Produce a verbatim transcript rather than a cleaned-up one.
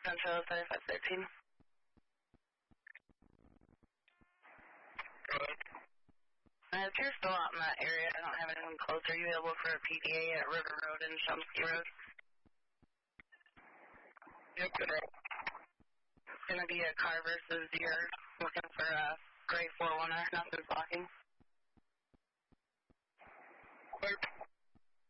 Central thirty-five thirteen. Uh, if you're still out in that area, I don't have anyone close. Are you available for a P D A at River Road and Shumsky Road? Yep, good road. It's going to be a car versus you're looking for a gray four one er. Nothing's blocking. Clear.